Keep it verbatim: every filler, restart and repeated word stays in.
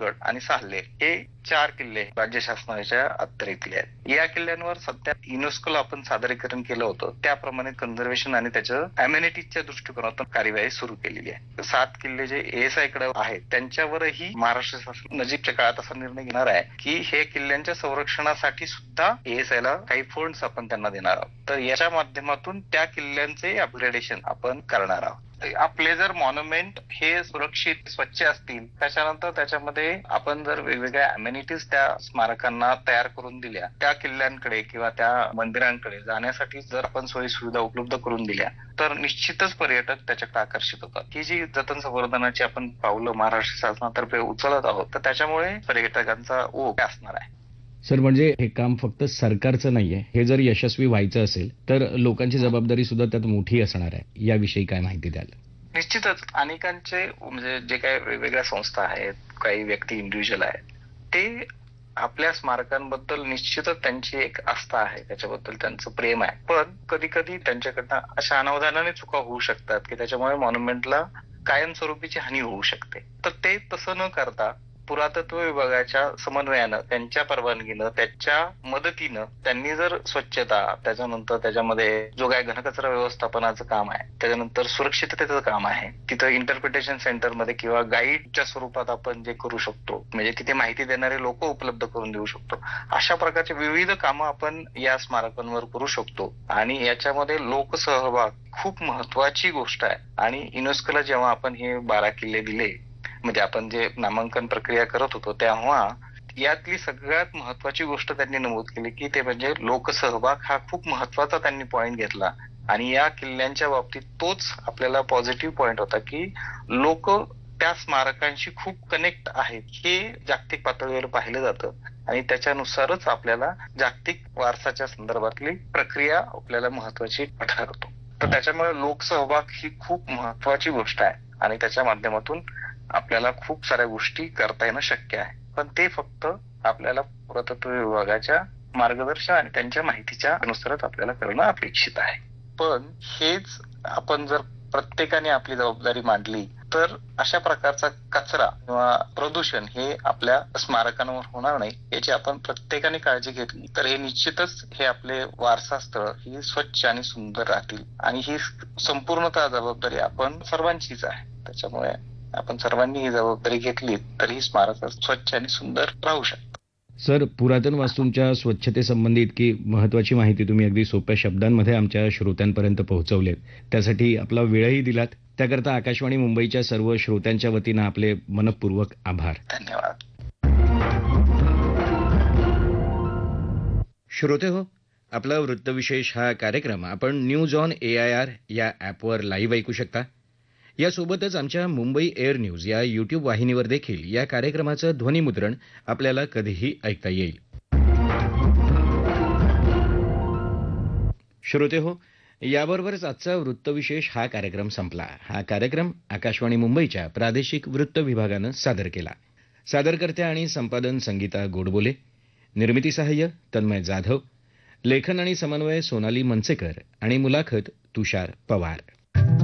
प्रतापगड आणि साल्हेर हे चार किल्ले राज्य शासनाच्या अखत्यारीतले आहेत. या किल्ल्यांवर सध्या युनेस्कोला आपण सादरीकरण केलं होतं, त्याप्रमाणे कन्झर्वेशन आणि त्याच्या अम्युनिटीजच्या दृष्टिकोनातून कार्यवाही सुरू केलेली आहे. सात किल्ले जे एएसआय कडे आहेत त्यांच्यावरही महाराष्ट्र शासन नजीकच्या काळात असा निर्णय घेणार आहे की हे किल्ल्यांच्या संरक्षणासाठी सुद्धा एएसआय ला काही फंड्स आपण त्यांना देणार आहोत. तर याच्या माध्यमातून त्या किल्ल्यांचे अपग्रेडेशन आपण करणार आहोत. आपले जर मॉन्युमेंट हे सुरक्षित स्वच्छ असतील, त्याच्यानंतर त्याच्यामध्ये आपण जर वेगवेगळ्या अम्युनिटीज त्या स्मारकांना तयार करून दिल्या, त्या किल्ल्यांकडे किंवा त्या मंदिरांकडे जाण्यासाठी जर आपण सोयी सुविधा उपलब्ध करून दिल्या तर निश्चितच पर्यटक त्याच्याकडे आकर्षित होतात. ही जी जतन संवर्धनाची आपण पावलं महाराष्ट्र शासनातर्फे उचलत आहोत तर त्याच्यामुळे पर्यटकांचा ओघ असणार आहे. सर, म्हणजे हे काम फक्त सरकारचं नाहीये, हे जर यशस्वी व्हायचं असेल तर लोकांची जबाबदारी सुद्धा त्यात मोठी असणार आहे. याविषयी काय माहिती द्याल? निश्चितच अनेकांचे म्हणजे जे काही वेगवेगळ्या संस्था आहेत, काही व्यक्ती इंडिव्हिज्युअल आहेत, ते आपल्या स्मारकांबद्दल निश्चितच त्यांची एक आस्था आहे, त्याच्याबद्दल त्यांचं प्रेम आहे. पण कधी कधी त्यांच्याकडनं अशा अनावधानाने चुका होऊ शकतात की त्याच्यामुळे मॉन्युमेंटला कायमस्वरूपीची हानी होऊ शकते. तर ते तसं न करता पुरातत्व विभागाच्या समन्वयानं, त्यांच्या परवानगीनं, त्याच्या मदतीनं त्यांनी जर स्वच्छता, त्याच्यानंतर त्याच्यामध्ये जो काय घनकचरा व्यवस्थापनाचं काम आहे, त्याच्यानंतर सुरक्षिततेचं काम आहे, तिथं इंटरप्रिटेशन सेंटरमध्ये किंवा गाईडच्या स्वरूपात आपण जे करू शकतो, म्हणजे तिथे माहिती देणारे लोक उपलब्ध करून देऊ शकतो, अशा प्रकारचे विविध कामं आपण या स्मारकांवर करू शकतो. आणि याच्यामध्ये लोकसहभाग खूप महत्वाची गोष्ट आहे. आणि युनेस्कोला जेव्हा आपण हे बारा किल्ले दिले, म्हणजे आपण जे नामांकन प्रक्रिया करत होतो, तेव्हा यातली सगळ्यात महत्वाची गोष्ट त्यांनी नमूद केली की ते म्हणजे लोकसहभाग हा खूप महत्वाचा त्यांनी पॉइंट घेतला. आणि या किल्ल्यांच्या बाबतीत तोच आपल्याला पॉझिटिव्ह पॉइंट होता की लोक त्या स्मारकांशी खूप कनेक्ट आहेत, हे जागतिक पातळीवर पाहिलं जातं. आणि त्याच्यानुसारच आपल्याला जागतिक वारसाच्या संदर्भातली प्रक्रिया आपल्याला महत्वाची ठरतो. तर त्याच्यामुळे लोकसहभाग ही खूप महत्वाची गोष्ट आहे आणि त्याच्या माध्यमातून आपल्याला खूप साऱ्या गोष्टी करता येणं शक्य आहे. पण ते फक्त आपल्याला पुरातत्व विभागाच्या मार्गदर्शन आणि त्यांच्या माहितीच्या अनुसारच आपल्याला करणं अपेक्षित आहे. पण हेच आपण जर प्रत्येकाने आपली जबाबदारी मांडली तर अशा प्रकारचा कचरा किंवा प्रदूषण हे आपल्या स्मारकांवर होणार नाही, याची आपण प्रत्येकाने काळजी घेतली तर हे निश्चितच हे आपले वारसा स्थळ ही स्वच्छ आणि सुंदर राहतील. आणि ही संपूर्णतः जबाबदारी आपण सर्वांचीच आहे. त्याच्यामुळे आपण सर्वांनी ही जबाबदारी घेतली तर ही स्मारक स्वच्छ आणि सुंदर राहू शकतात. सर, पुरातन वास्तूंच्या स्वच्छतेसंबंधी इतकी महत्वाची माहिती तुम्ही अगदी सोप्या शब्दांमध्ये आमच्या श्रोत्यांपर्यंत पोहोचवलेत, त्यासाठी आपला वेळही दिलात. त्याकरता आकाशवाणी मुंबईच्या सर्व श्रोत्यांच्या वतीनं आपले मनपूर्वक आभार. धन्यवाद. श्रोते हो, आपला वृत्तविशेष हा कार्यक्रम आपण news on A I R या ॲपवर लाईव्ह ऐकू शकता. यासोबतच आमच्या मुंबई एअर न्यूज या यूट्यूब वाहिनीवर देखील या कार्यक्रमाचं ध्वनिमुद्रण आपल्याला कधीही ऐकता येईल. श्रोते हो, याबरोबरच आजचा वृत्तविशेष हा कार्यक्रम संपला. हा कार्यक्रम आकाशवाणी मुंबईच्या प्रादेशिक वृत्त विभागानं सादर केला. सादरकर्त्या आणि संपादन संगीता गोडबोले, निर्मिती सहाय्य तन्मय जाधव, लेखन आणि समन्वय सोनाली मनसेकर आणि मुलाखत तुषार पवार.